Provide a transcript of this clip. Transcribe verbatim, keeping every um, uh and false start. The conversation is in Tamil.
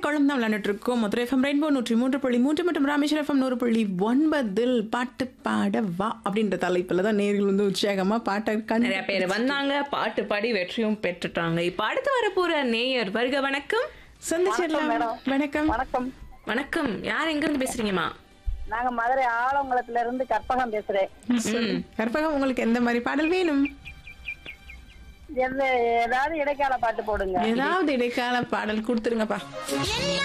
குழந்தை விளையாண்டுட்டு இருக்கோம். மதுரை எஃப்எம் ரெயின்போ நூற்றி மூன்று புள்ளி மூன்று மற்றும் ராமேஸ்வரம் எஃப்எம் நூறு புள்ளி ஒன்பதில் பாட்டு பாட வா அப்படின்ற தலைப்புல தான் நேர்கள் வந்து உற்சாகமா பாட்டை நிறைய பேர் வந்தாங்க, பாட்டு பாடி வெற்றியும் பெற்றுட்டாங்க. இப்ப அடுத்து வரப்போற நேயர் வருக. வணக்கம். சந்திச்சிடலாம். வணக்கம். வணக்கம். வணக்கம். யார் எங்க இருந்து பேசுறீங்கம்மா? நாங்க மதுரை ஆலங்குளத்துல இருந்து கற்பகம் பேசுறேன். ம். கற்பகம், உங்களுக்கு எந்த மாதிரி பாடல் வேணும்? எந்த ஏதாவது இடைக்கால பாட்டு போடுங்க. ஏதாவது இடைக்கால பாடல் கொடுத்துருங்கப்பா.